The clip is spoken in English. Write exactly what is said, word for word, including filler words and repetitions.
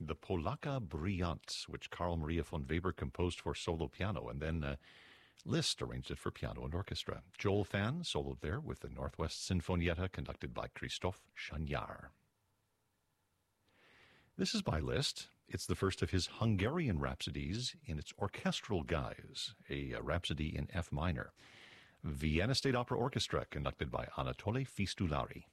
the Polaka Brilliant, which Carl Maria von Weber composed for solo piano, and then uh, Liszt arranged it for piano and orchestra. Joel Fan soloed there with the Northwest Sinfonietta conducted by Christoph Chagnard. This is by Liszt. It's the first of his Hungarian rhapsodies in its orchestral guise, a, a rhapsody in F minor. Vienna State Opera Orchestra conducted by Anatole Fistulari.